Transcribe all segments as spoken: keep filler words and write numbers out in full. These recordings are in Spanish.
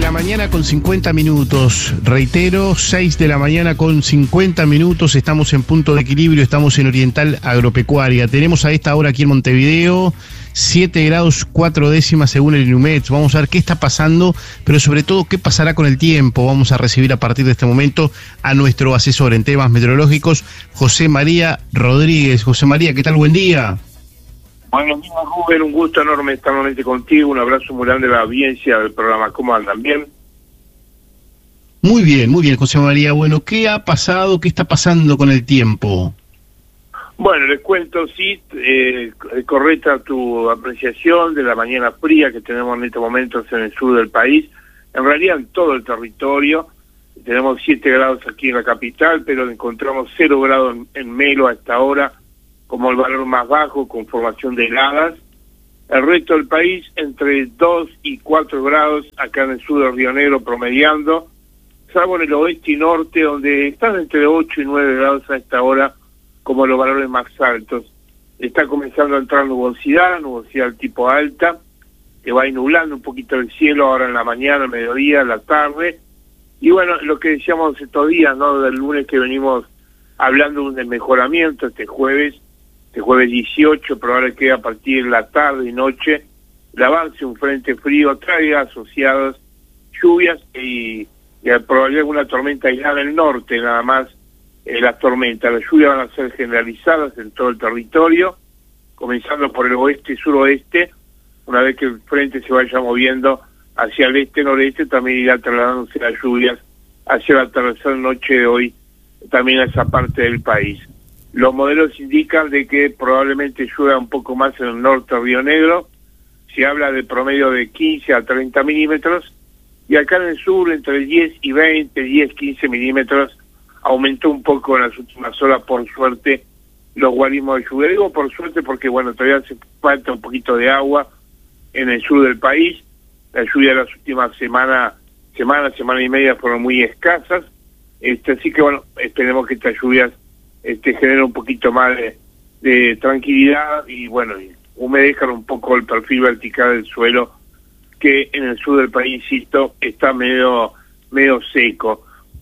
la mañana con cincuenta minutos, reitero, seis de la mañana con cincuenta minutos, estamos en punto de equilibrio, estamos en Oriental Agropecuaria. Tenemos a esta hora aquí en Montevideo siete grados cuatro décimas según el INUMED. Vamos a ver qué está pasando, pero sobre todo qué pasará con el tiempo. Vamos a recibir a partir de este momento a nuestro asesor en temas meteorológicos, José María Rodríguez. José María, ¿qué tal? Buen día. Buenos días, Rubén, un gusto enorme estar nuevamente contigo, un abrazo muy grande a la audiencia del programa. ¿Cómo andan? ¿Bien? Muy bien, muy bien, José María. Bueno, ¿qué ha pasado, qué está pasando con el tiempo? Bueno, les cuento, sí, eh, correcta tu apreciación de la mañana fría que tenemos en estos momentos en el sur del país. En realidad en todo el territorio, tenemos siete grados aquí en la capital, pero encontramos cero grados en, en Melo a esta hora, como el valor más bajo, con formación de heladas. El resto del país, entre dos y cuatro grados, acá en el sur del Río Negro, promediando, salvo en el oeste y norte, donde están entre ocho y nueve grados a esta hora, como los valores más altos. Está comenzando a entrar nubosidad, nubosidad tipo alta, que va nublando un poquito el cielo ahora en la mañana, al mediodía, en la tarde. Y bueno, lo que decíamos estos días, ¿no? Del lunes que venimos hablando de un mejoramiento, este jueves, este jueves dieciocho, probable que a partir de la tarde y noche, el avance un frente frío traiga asociadas lluvias y, y probablemente alguna tormenta aislada en el norte, nada más. Eh, las tormentas, las lluvias van a ser generalizadas en todo el territorio, comenzando por el oeste y suroeste. Una vez que el frente se vaya moviendo hacia el este-noreste, también irá trasladándose las lluvias hacia la tercera noche de hoy, también a esa parte del país. Los modelos indican de que probablemente llueva un poco más en el norte de Río Negro, se habla de promedio de quince a treinta milímetros, y acá en el sur entre diez y veinte, diez, quince milímetros. Aumentó un poco en las últimas horas, por suerte, los guarismos de lluvia. Digo por suerte porque, bueno, todavía hace falta un poquito de agua en el sur del país. La lluvia de las últimas semanas, semana, semana y media fueron muy escasas. Este, así que, bueno, esperemos que estas lluvias este, generen un poquito más de, de tranquilidad y, bueno, y humedezcan un poco el perfil vertical del suelo, que en el sur del país, insisto, está medio, medio seco.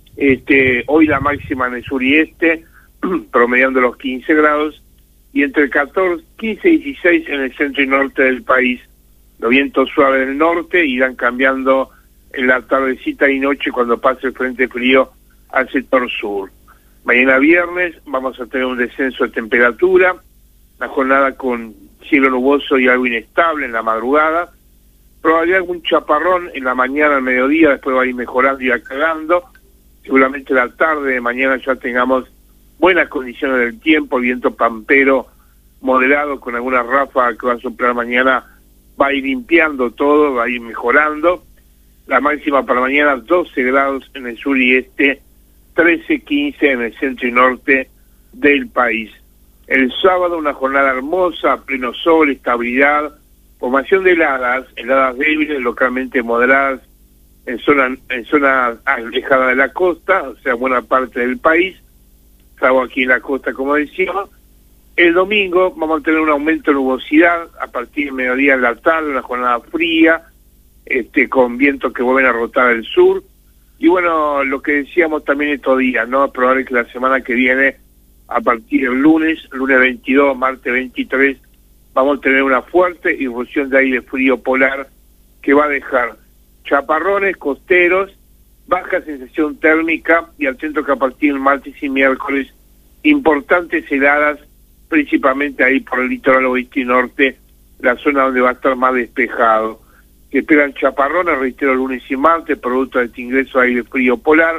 Este, hoy la máxima en el sur y este, promediando los quince grados, y entre catorce, quince y dieciséis en el centro y norte del país. Los vientos suaves del norte irán cambiando en la tardecita y noche cuando pase el frente frío al sector sur. Mañana viernes vamos a tener un descenso de temperatura, una jornada con cielo nuboso y algo inestable en la madrugada, probablemente algún chaparrón en la mañana al mediodía, después va a ir mejorando y aclarando. Seguramente la tarde de mañana ya tengamos buenas condiciones del tiempo, el viento pampero moderado con alguna ráfaga que va a soplar mañana, va a ir limpiando todo, va a ir mejorando. La máxima para mañana doce grados en el sur y este, trece, quince en el centro y norte del país. El sábado una jornada hermosa, pleno sol, estabilidad, formación de heladas, heladas débiles, localmente moderadas, en zona en zona alejada de la costa, o sea, buena parte del país, salvo aquí en la costa, como decíamos. El domingo vamos a tener un aumento de nubosidad a partir de mediodía en la tarde, una jornada fría, este con vientos que vuelven a rotar el sur. Y bueno, lo que decíamos también estos días, ¿no? Es probable que la semana que viene, a partir del lunes, lunes veintidós, martes veintitrés, vamos a tener una fuerte irrupción de aire frío polar que va a dejar chaparrones costeros, baja sensación térmica, y atento que a partir del martes y miércoles importantes heladas, principalmente ahí por el litoral oeste y norte, la zona donde va a estar más despejado. Que esperan chaparrones, reitero, lunes y martes, producto de este ingreso de aire frío polar,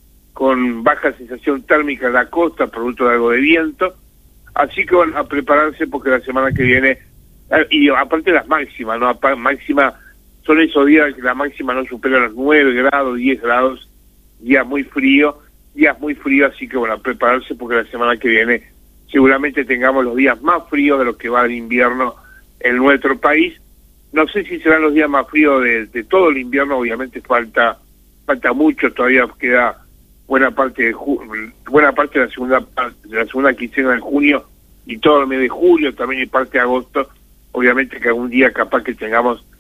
con baja sensación térmica en la costa, producto de algo de viento. Así que bueno, a prepararse porque la semana que viene, y aparte las máximas, ¿no? Máxima, son esos días que la máxima no supera los nueve grados, diez grados, días muy frío, días muy frío, así que bueno, a prepararse porque la semana que viene seguramente tengamos los días más fríos de lo que va el invierno en nuestro país. No sé si serán los días más fríos de, de todo el invierno, obviamente falta falta mucho, todavía queda buena parte de ju- buena parte de la segunda parte, de la segunda quincena de junio y todo el mes de julio, también y parte de agosto, obviamente que algún día capaz que tengamos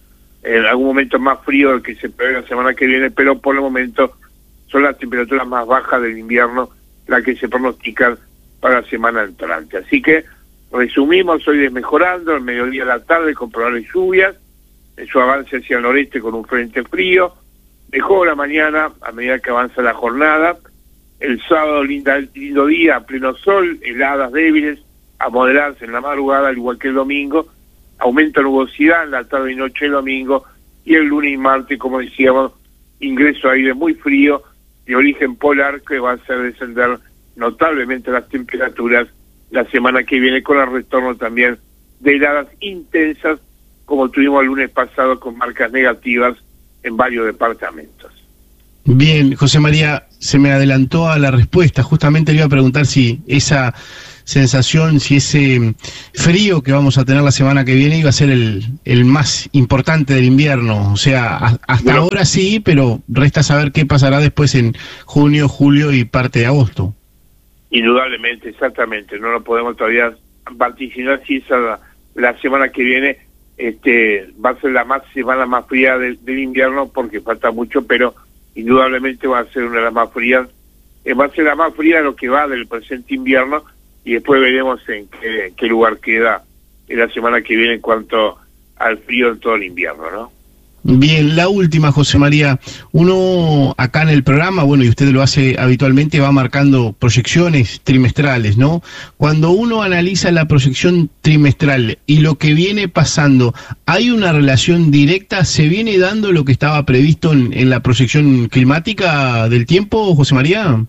en algún momento más frío del que se prevé la semana que viene, pero por el momento son las temperaturas más bajas del invierno las que se pronostican para la semana entrante. Así que, resumimos, hoy desmejorando, al mediodía de la tarde con probables lluvias, en su avance hacia el noreste con un frente frío, mejor la mañana a medida que avanza la jornada, el sábado linda, lindo día, pleno sol, heladas débiles, a moderarse en la madrugada, al igual que el domingo, aumento de nubosidad en la tarde y noche del domingo, y el lunes y martes, como decíamos, ingreso a aire muy frío, de origen polar, que va a hacer descender notablemente las temperaturas la semana que viene, con el retorno también de heladas intensas, como tuvimos el lunes pasado, con marcas negativas en varios departamentos. Bien, José María, se me adelantó a la respuesta. Justamente le iba a preguntar si esa sensación, si ese frío que vamos a tener la semana que viene iba a ser el, el más importante del invierno. O sea, a, hasta bueno, ahora sí, pero resta saber qué pasará después en junio, julio y parte de agosto. Indudablemente, exactamente. No lo podemos todavía vaticinar si esa la, la semana que viene este va a ser la más semana más fría del, del invierno, porque falta mucho, pero indudablemente va a ser una de las más frías, eh, va a ser la más fría de lo que va del presente invierno, y después veremos en qué, qué lugar queda en la semana que viene en cuanto al frío en todo el invierno, ¿no? Bien, la última, José María. Uno acá en el programa, bueno, y usted lo hace habitualmente, va marcando proyecciones trimestrales, ¿no? Cuando uno analiza la proyección trimestral y lo que viene pasando, ¿hay una relación directa? ¿Se viene dando lo que estaba previsto en, en la proyección climática del tiempo, José María?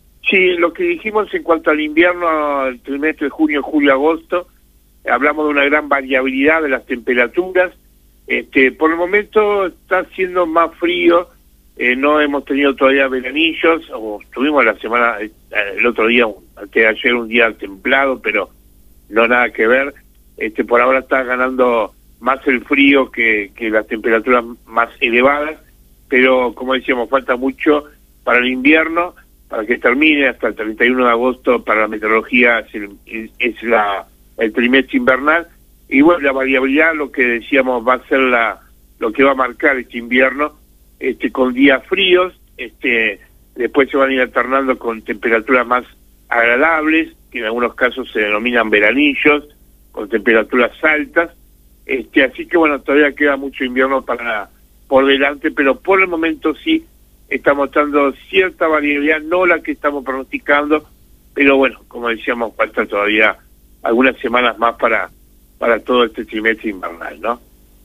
Sí, lo que dijimos en cuanto al invierno, el trimestre de junio, julio, agosto, hablamos de una gran variabilidad de las temperaturas. Este, por el momento está siendo más frío, eh, no hemos tenido todavía veranillos, o tuvimos la semana, eh, el otro día, antes de ayer, un día templado, pero no nada que ver. Este, por ahora está ganando más el frío que, que las temperaturas más elevadas, pero como decíamos, falta mucho para el invierno, para que termine hasta el treinta y uno de agosto. Para la meteorología es, el, es la, el trimestre invernal. Y bueno, la variabilidad, lo que decíamos, va a ser la lo que va a marcar este invierno, este con días fríos, este después se van a ir alternando con temperaturas más agradables, que en algunos casos se denominan veranillos, con temperaturas altas. Este así que bueno, todavía queda mucho invierno para por delante, pero por el momento sí está mostrando cierta variabilidad, no la que estamos pronosticando, pero bueno, como decíamos, falta todavía algunas semanas más para para todo este trimestre invernal, ¿no?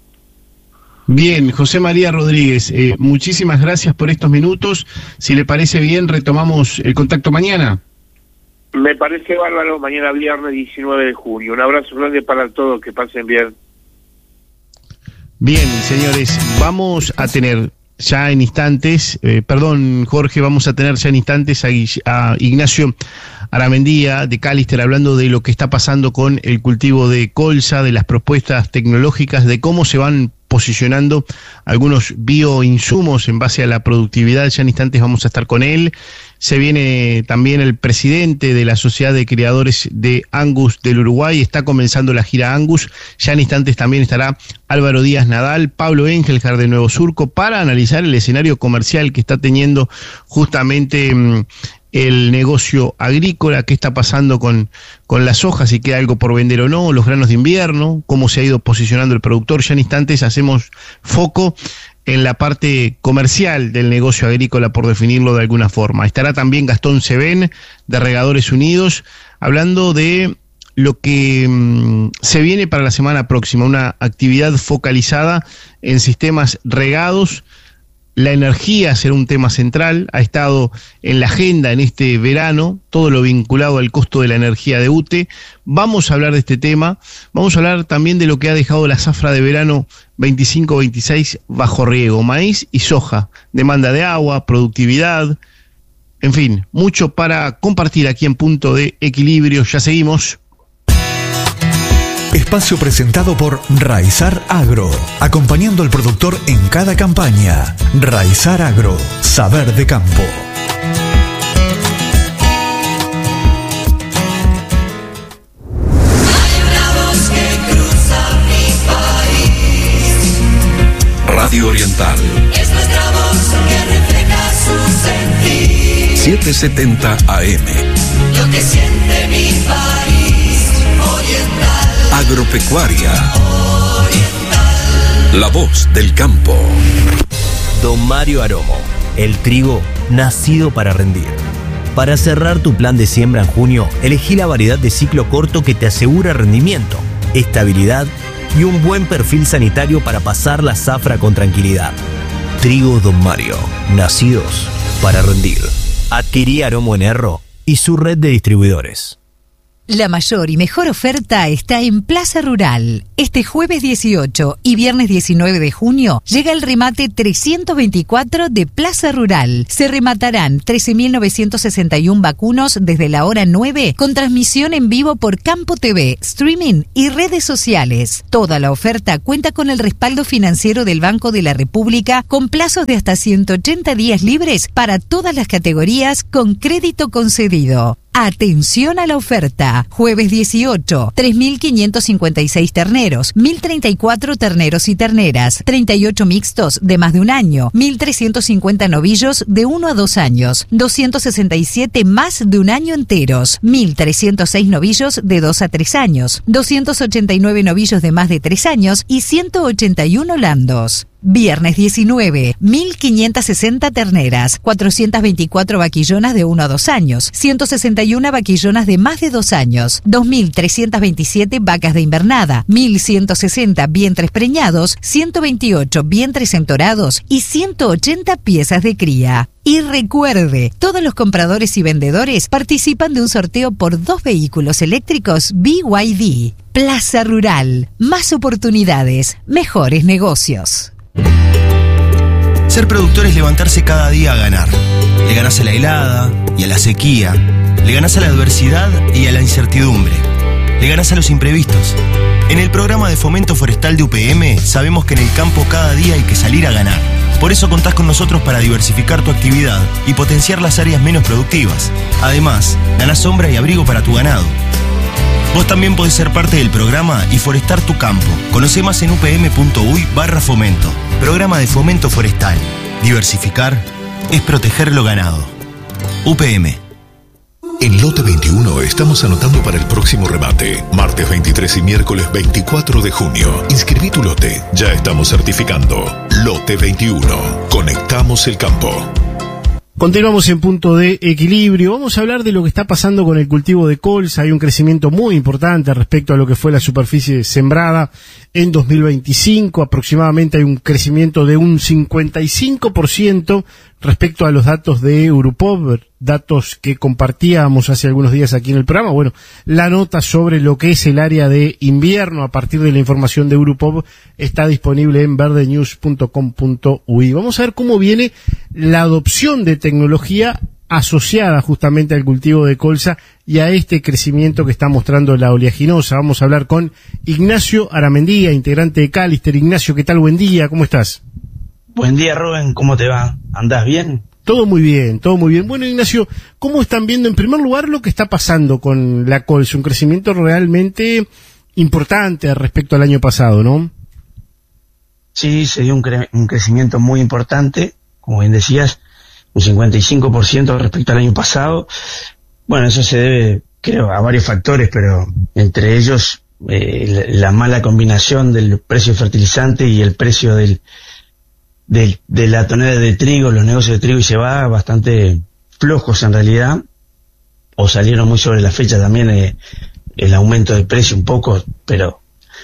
Bien, José María Rodríguez, eh, muchísimas gracias por estos minutos. Si le parece bien, retomamos el contacto mañana. Me parece bárbaro, mañana viernes diecinueve de junio. Un abrazo grande para todos, que pasen bien. Bien, señores, vamos a tener ya en instantes, eh, perdón Jorge, vamos a tener ya en instantes a, a Ignacio Aramendía de Callister hablando de lo que está pasando con el cultivo de colza, de las propuestas tecnológicas, de cómo se van posicionando algunos bioinsumos en base a la productividad. Ya en instantes vamos a estar con él. Se viene también el presidente de la Sociedad de Criadores de Angus del Uruguay, está comenzando la gira Angus. Ya en instantes también estará Álvaro Díaz Nadal, Pablo Engelhard de Nuevo Surco, para analizar el escenario comercial que está teniendo justamente mmm, el negocio agrícola, qué está pasando con, con las hojas, si queda algo por vender o no, los granos de invierno, cómo se ha ido posicionando el productor. Ya en instantes hacemos foco en la parte comercial del negocio agrícola, por definirlo de alguna forma. Estará también Gastón Sebén, de Regadores Unidos, hablando de lo que mmm, se viene para la semana próxima, una actividad focalizada en sistemas regados. La energía será un tema central, ha estado en la agenda en este verano, todo lo vinculado al costo de la energía de U T E. Vamos a hablar de este tema, vamos a hablar también de lo que ha dejado la zafra de verano veinticinco veintiséis bajo riego, maíz y soja, demanda de agua, productividad, en fin, mucho para compartir aquí en Punto de Equilibrio. Ya seguimos. Espacio presentado por Raizar Agro, acompañando al productor en cada campaña. Raizar Agro, saber de campo. Natal. Es nuestra voz que refleja su sentir. setecientos setenta A M. Lo que siente mi país oriental. Agropecuaria. Oriental. La voz del campo. Don Mario Aromo, el trigo nacido para rendir. Para cerrar tu plan de siembra en junio, elegí la variedad de ciclo corto que te asegura rendimiento, estabilidad y un buen perfil sanitario para pasar la zafra con tranquilidad. Trigo Don Mario, nacidos para rendir. Adquirí Aromo en Erro y su red de distribuidores. La mayor y mejor oferta está en Plaza Rural. Este jueves dieciocho y viernes diecinueve de junio llega el remate trescientos veinticuatro de Plaza Rural. Se rematarán trece mil novecientos sesenta y uno vacunos desde la hora nueve con transmisión en vivo por Campo T V, streaming y redes sociales. Toda la oferta cuenta con el respaldo financiero del Banco de la República con plazos de hasta ciento ochenta días libres para todas las categorías con crédito concedido. Atención a la oferta. Jueves dieciocho, tres mil quinientos cincuenta y seis terneros, mil treinta y cuatro terneros y terneras, treinta y ocho mixtos de más de un año, mil trescientos cincuenta novillos de uno a dos años, doscientos sesenta y siete más de un año enteros, mil trescientos seis novillos de dos a tres años, doscientos ochenta y nueve novillos de más de tres años y ciento ochenta y uno landos. Viernes diecinueve, mil quinientas sesenta terneras, cuatrocientas veinticuatro vaquillonas de uno a dos años, ciento sesenta y uno vaquillonas de más de dos años, dos mil trescientas veintisiete vacas de invernada, mil ciento sesenta vientres preñados, ciento veintiocho vientres entorados y ciento ochenta piezas de cría. Y recuerde, todos los compradores y vendedores participan de un sorteo por dos vehículos eléctricos B Y D. Plaza Rural, más oportunidades, mejores negocios. Ser productor es levantarse cada día a ganar. Le ganás a la helada y a la sequía. Le ganás a la adversidad y a la incertidumbre. Le ganás a los imprevistos. En el programa de Fomento Forestal de U P M sabemos que en el campo cada día hay que salir a ganar. Por eso contás con nosotros para diversificar tu actividad y potenciar las áreas menos productivas. Además, ganás sombra y abrigo para tu ganado. Vos también podés ser parte del programa y forestar tu campo. Conocé más en upm.uy barra fomento. Programa de Fomento Forestal. Diversificar es proteger lo ganado. U P M. En Lote veintiuno estamos anotando para el próximo remate. Martes veintitrés y miércoles veinticuatro de junio. Inscribí tu lote. Ya estamos certificando. Lote veintiuno. Conectamos el campo. Continuamos en Punto de Equilibrio. Vamos a hablar de lo que está pasando con el cultivo de colza. Hay un crecimiento muy importante respecto a lo que fue la superficie sembrada en dos mil veinticinco. Aproximadamente hay un crecimiento de un cincuenta y cinco por ciento respecto a los datos de Europov, datos que compartíamos hace algunos días aquí en el programa. Bueno, la nota sobre lo que es el área de invierno a partir de la información de Europov está disponible en verde news punto com punto uy. Vamos a ver cómo viene la adopción de tecnología asociada justamente al cultivo de colza y a este crecimiento que está mostrando la oleaginosa. Vamos a hablar con Ignacio Aramendía, integrante de Calister. Ignacio, ¿qué tal? Buen día, ¿cómo estás? Buen día, Rubén, ¿cómo te va? ¿Andás bien? Todo muy bien, todo muy bien. Bueno, Ignacio, ¿cómo están viendo en primer lugar lo que está pasando con la colza? Un crecimiento realmente importante respecto al año pasado, ¿no? Sí, se dio un, cre- un crecimiento muy importante, como bien decías, un cincuenta y cinco por ciento respecto al año pasado. Bueno, eso se debe, creo, a varios factores, pero entre ellos eh, la, la mala combinación del precio fertilizante y el precio del De, de la tonelada de trigo, los negocios de trigo y cebada bastante flojos en realidad, o salieron muy sobre la fecha también eh, el aumento de precio un poco, pero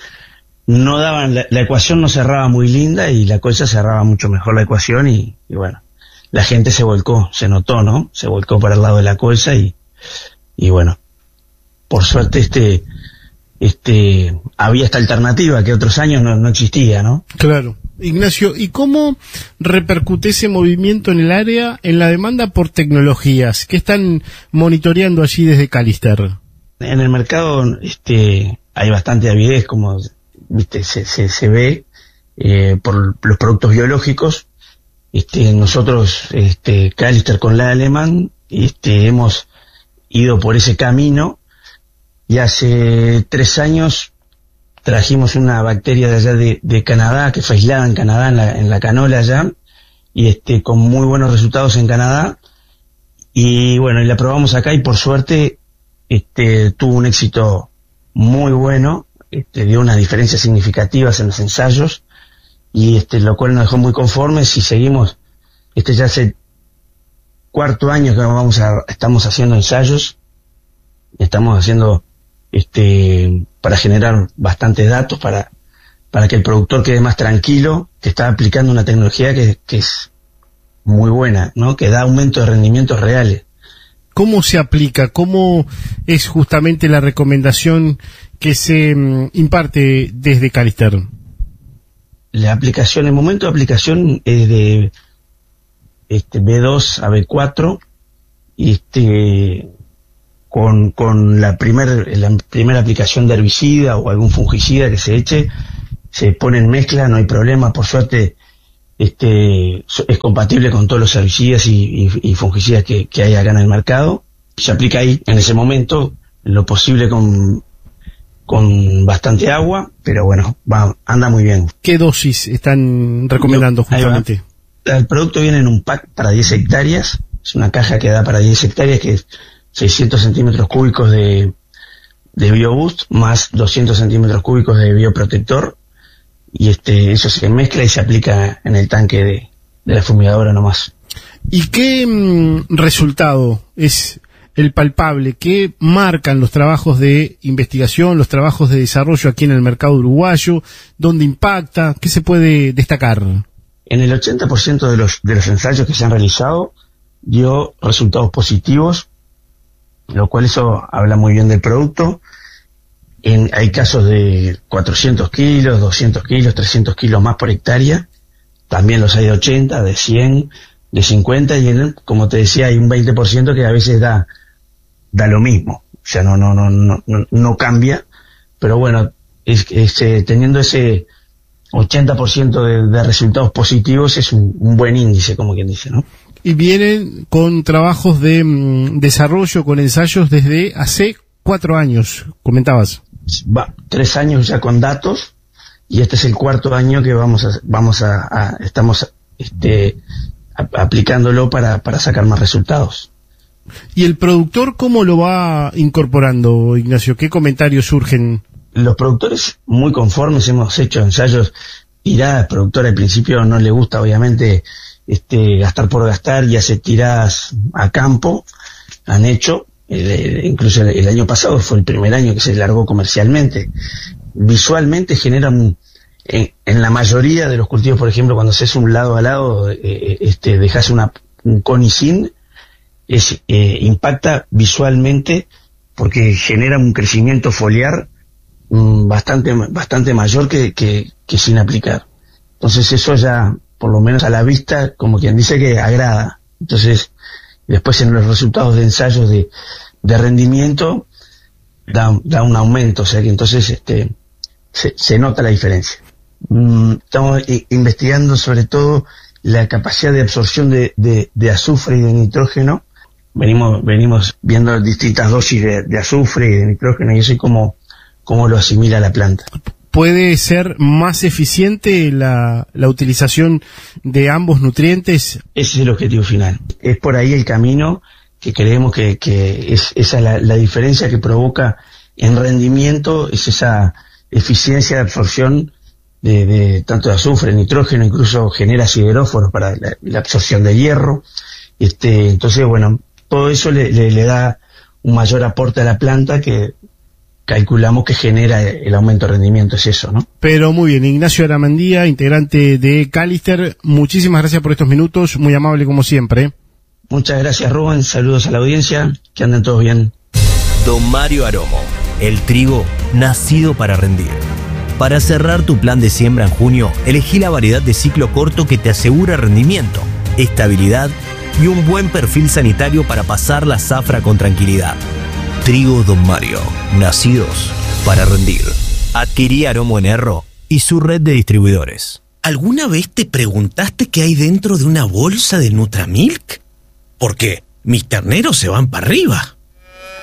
no daban, la, la ecuación no cerraba muy linda y la colza cerraba mucho mejor la ecuación y, y bueno, la gente se volcó, se notó, ¿no? Se volcó para el lado de la colza y, y bueno, por suerte este, este, había esta alternativa que otros años no, no existía, ¿no? Claro. Ignacio, ¿y cómo repercute ese movimiento en el área en la demanda por tecnologías? ¿Qué están monitoreando allí desde Calister? En el mercado este, hay bastante avidez, como viste, se, se, se ve eh, por los productos biológicos. Este, nosotros, este, Calister con la Alemán, este, hemos ido por ese camino y hace tres años trajimos una bacteria de allá de, de Canadá, que fue aislada en Canadá, en la, en la canola allá, y este, con muy buenos resultados en Canadá, y bueno, y la probamos acá y por suerte, este, tuvo un éxito muy bueno, este, dio unas diferencias significativas en los ensayos, y este, lo cual nos dejó muy conformes y seguimos, este ya hace cuarto año que vamos a, estamos haciendo ensayos, estamos haciendo, este, para generar bastantes datos, para, para que el productor quede más tranquilo, que está aplicando una tecnología que, que es muy buena, ¿no? Que da aumento de rendimientos reales. ¿Cómo se aplica? ¿Cómo es justamente la recomendación que se um, imparte desde Calister? La aplicación, el momento de aplicación es de este B dos a B cuatro, y este con, con la primer, la primera aplicación de herbicida o algún fungicida que se eche, se pone en mezcla, no hay problema, por suerte este es compatible con todos los herbicidas y, y, y fungicidas que, que hay acá en el mercado. Se aplica ahí en ese momento, lo posible con con bastante agua, pero bueno, va, anda muy bien. ¿Qué dosis están recomendando justamente? El producto viene en un pack para diez hectáreas, es una caja que da para diez hectáreas, que es seiscientos centímetros cúbicos de, de BioBoost, más doscientos centímetros cúbicos de bioprotector, y este eso se mezcla y se aplica en el tanque de, de la fumigadora nomás. ¿Y qué mm, resultado es el palpable? ¿Qué marcan los trabajos de investigación, los trabajos de desarrollo aquí en el mercado uruguayo? ¿Dónde impacta? ¿Qué se puede destacar? En el ochenta por ciento de los, de los ensayos que se han realizado dio resultados positivos, lo cual eso habla muy bien del producto. En, hay casos de cuatrocientos kilos, doscientos kilos, trescientos kilos más por hectárea. También los hay de ochenta, de cien, de cincuenta, y en el, como te decía, hay un veinte por ciento que a veces da, da lo mismo. O sea, no, no, no, no, no, no cambia. Pero bueno, es, es, eh, teniendo ese ochenta por ciento de, de resultados positivos es un, un buen índice, como quien dice, ¿no? Y vienen con trabajos de mm, desarrollo, con ensayos desde hace cuatro años, comentabas. Va, tres años ya con datos, y este es el cuarto año que vamos a, vamos a, a estamos, este, a, aplicándolo para, para sacar más resultados. ¿Y el productor cómo lo va incorporando, Ignacio? ¿Qué comentarios surgen? Los productores muy conformes, hemos hecho ensayos tiradas. El productor al principio no le gusta, obviamente, este, gastar por gastar, y hace tiradas a campo, han hecho, eh, incluso el, el año pasado fue el primer año que se largó comercialmente. Visualmente generan, en, en la mayoría de los cultivos, por ejemplo, cuando haces un lado a lado, eh, este, dejas una, un conicín, es, eh, impacta visualmente porque genera un crecimiento foliar mm, bastante bastante mayor que, que, que sin aplicar. Entonces eso ya, por lo menos a la vista, como quien dice, que agrada. Entonces, después en los resultados de ensayos de, de rendimiento, da, da un aumento, o sea que entonces este se, se nota la diferencia. Mm, estamos i- investigando sobre todo la capacidad de absorción de, de, de azufre y de nitrógeno. Venimos venimos viendo distintas dosis de, de azufre y de nitrógeno, y eso es como, como lo asimila la planta. ¿Puede ser más eficiente la, la utilización de ambos nutrientes? Ese es el objetivo final. Es por ahí el camino que creemos que, que es esa la, la diferencia que provoca en rendimiento, es esa eficiencia de absorción de, de tanto de azufre, nitrógeno, incluso genera sideróforos para la, la absorción de hierro. Este, entonces, bueno, todo eso le, le, le da un mayor aporte a la planta, que calculamos que genera el aumento de rendimiento, es eso, ¿no? Pero muy bien, Ignacio Aramandía, integrante de Calister, muchísimas gracias por estos minutos, muy amable como siempre. Muchas gracias, Rubén, saludos a la audiencia, que anden todos bien. Don Mario Aromo, el trigo nacido para rendir. Para cerrar tu plan de siembra en junio, elegí la variedad de ciclo corto que te asegura rendimiento, estabilidad y un buen perfil sanitario para pasar la zafra con tranquilidad. Trigo Don Mario, nacidos para rendir. Adquirí Aromo en Erro y su red de distribuidores. ¿Alguna vez te preguntaste qué hay dentro de una bolsa de Nutramilk? Porque mis terneros se van para arriba.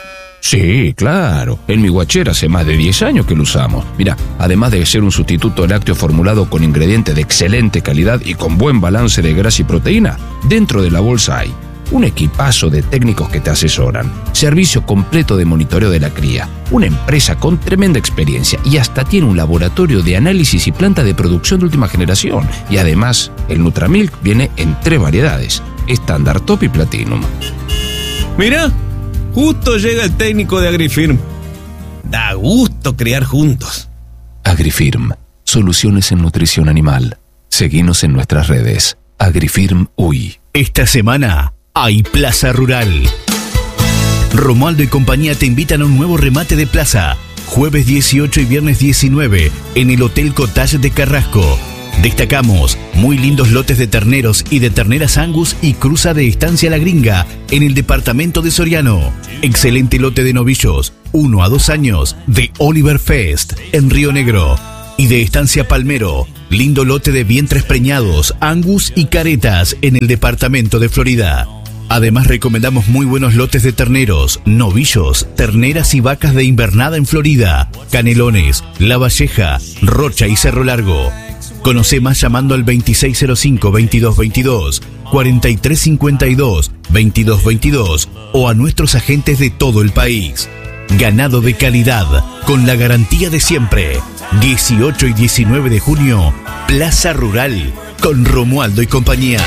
Sí, claro. En mi guachera hace más de diez años que lo usamos. Mira, además de ser un sustituto lácteo formulado con ingredientes de excelente calidad y con buen balance de grasa y proteína, dentro de la bolsa hay un equipazo de técnicos que te asesoran, servicio completo de monitoreo de la cría, una empresa con tremenda experiencia y hasta tiene un laboratorio de análisis y planta de producción de última generación. Y además, el Nutramilk viene en tres variedades, estándar, top y platinum. Mirá, justo llega el técnico de Agrifirm. Da gusto crear juntos. Agrifirm, soluciones en nutrición animal. Seguinos en nuestras redes. Agrifirm U Y. Esta semana hay Plaza Rural. Romualdo y compañía te invitan a un nuevo remate de plaza. Jueves dieciocho y viernes diecinueve en el Hotel Cottage de Carrasco. Destacamos muy lindos lotes de terneros y de terneras Angus y cruza de Estancia La Gringa en el departamento de Soriano. Excelente lote de novillos, uno a dos años, de Oliver Fest en Río Negro. Y de Estancia Palmero, lindo lote de vientres preñados, Angus y caretas en el departamento de Florida. Además recomendamos muy buenos lotes de terneros, novillos, terneras y vacas de invernada en Florida, Canelones, La Valleja, Rocha y Cerro Largo. Conoce más llamando al veintiséis cero cinco, veintidós veintidós, cuarenta y tres cincuenta y dos, veintidós veintidós o a nuestros agentes de todo el país. Ganado de calidad, con la garantía de siempre. dieciocho y diecinueve de junio, Plaza Rural, con Romualdo y compañía.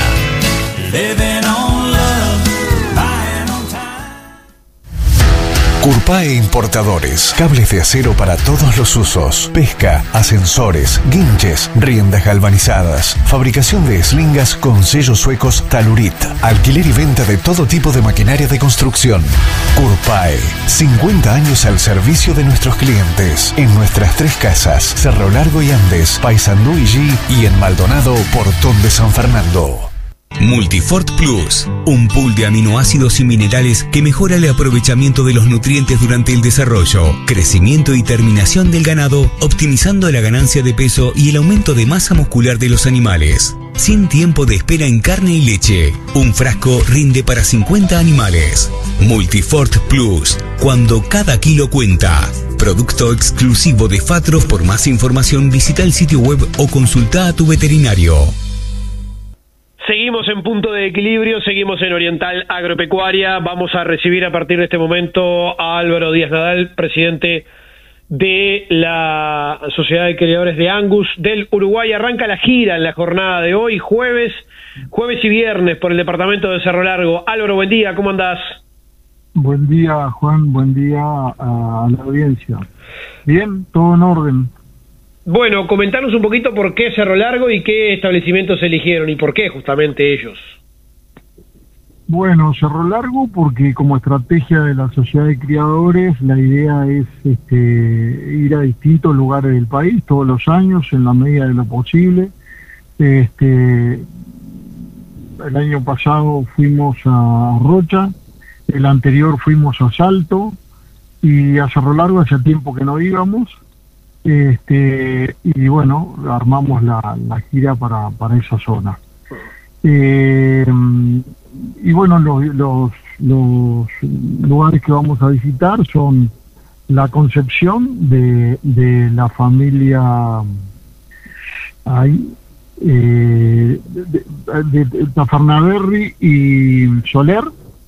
Curpae Importadores. Cables de acero para todos los usos. Pesca, ascensores, guinches, riendas galvanizadas. Fabricación de eslingas con sellos suecos Talurit. Alquiler y venta de todo tipo de maquinaria de construcción. Curpae. cincuenta años al servicio de nuestros clientes. En nuestras tres casas, Cerro Largo y Andes, Paysandú y G, y en Maldonado, Portón de San Fernando. Multifort Plus, un pool de aminoácidos y minerales que mejora el aprovechamiento de los nutrientes durante el desarrollo, crecimiento y terminación del ganado, optimizando la ganancia de peso y el aumento de masa muscular de los animales. Sin tiempo de espera en carne y leche. Un frasco rinde para cincuenta animales. Multifort Plus, cuando cada kilo cuenta. Producto exclusivo de Fatros. Por más información visita el sitio web o consulta a tu veterinario. Seguimos en Punto de Equilibrio, seguimos en Oriental Agropecuaria. Vamos a recibir a partir de este momento a Álvaro Díaz Nadal, presidente de la Sociedad de Criadores de Angus del Uruguay. Arranca la gira en la jornada de hoy, jueves, jueves y viernes por el departamento de Cerro Largo. Álvaro, buen día, ¿cómo andás? Buen día, Juan, buen día a la audiencia. Bien, todo en orden. Bueno, comentanos un poquito por qué Cerro Largo y qué establecimientos eligieron y por qué justamente ellos. Bueno, Cerro Largo porque como estrategia de la Sociedad de Criadores la idea es este, ir a distintos lugares del país todos los años en la medida de lo posible. Este, el año pasado fuimos a Rocha, el anterior fuimos a Salto y a Cerro Largo hace tiempo que no íbamos. Este, y bueno, armamos la, la gira para, para esa zona. Eh, y bueno, los, los, los lugares que vamos a visitar son la Concepción de, de la familia ahí, eh, de, de, de Tafarnaberry y Soler.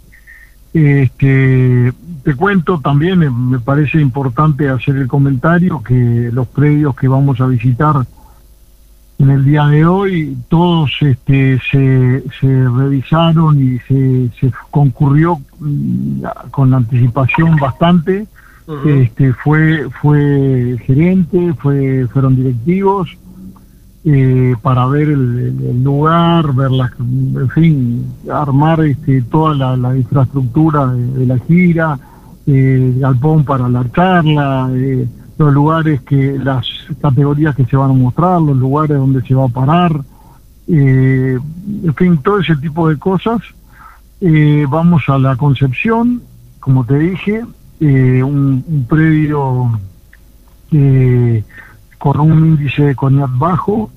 Este, te cuento también, me parece importante hacer el comentario que los predios que vamos a visitar en el día de hoy, todos este, se, se revisaron y se, se concurrió con anticipación bastante. Uh-huh. Este, fue fue gerente, fue fueron directivos eh, para ver el, el lugar, ver la, en fin, armar este, toda la, la infraestructura de, de la gira, eh, galpón para la charla, eh, los lugares que, las categorías que se van a mostrar, los lugares donde se va a parar, eh, en fin, todo ese tipo de cosas. Eh, vamos a la Concepción, como te dije, eh, un, un predio eh, con un índice de CONIAT bajo,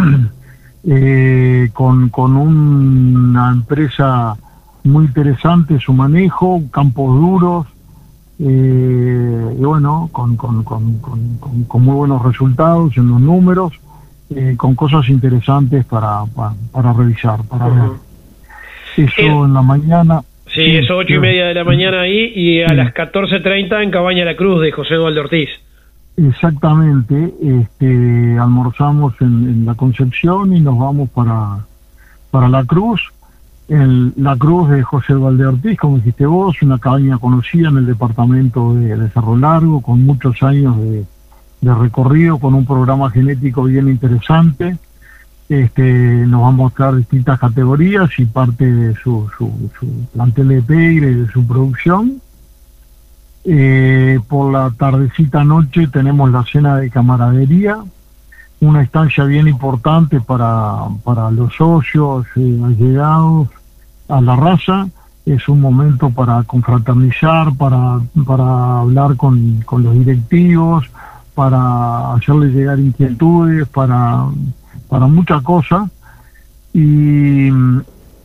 eh, con, con una empresa muy interesante, su manejo, campos duros, eh, y bueno, con, con, con, con, con, con muy buenos resultados en los números, eh, con cosas interesantes para, para, para revisar, para uh-huh. ver. Eso eh, en la mañana. Sí, sí eso ocho y media de la mañana ahí, y a sí. las catorce treinta en Cabaña La Cruz de José Eduardo Ortiz. Exactamente, este, almorzamos en, en la Concepción y nos vamos para, para La Cruz. El, la Cruz de José Eduardo Ortiz, como dijiste vos, una cabaña conocida en el departamento de, de Cerro Largo, con muchos años de, de recorrido, con un programa genético bien interesante. Este, nos va a mostrar distintas categorías y parte de su, su, su plantel de pegre y de su producción. Eh, por la tardecita noche tenemos la cena de camaradería, una instancia bien importante para, para los socios eh, allegados a la raza. Es un momento para confraternizar, para, para hablar con, con los directivos, para hacerles llegar inquietudes, para, para muchas cosas. Y,